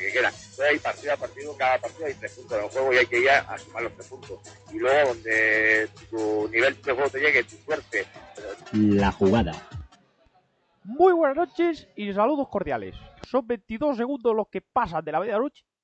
que quedan. Entonces hay partido a partido, cada partido hay 3 puntos en el juego y hay que ir a sumar los 3 puntos. Y luego donde tu nivel de juego te llegue, tu suerte. La jugada. Muy buenas noches y saludos cordiales. Son 22 segundos los que pasan de la medianoche